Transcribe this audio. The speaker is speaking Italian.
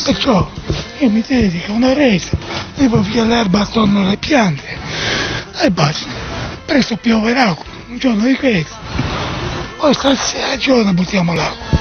Perciò io mi dedico a una resa, devo via l'erba attorno alle piante e basta. Presto pioverà un giorno di questo, poi stasera giorno buttiamo l'acqua.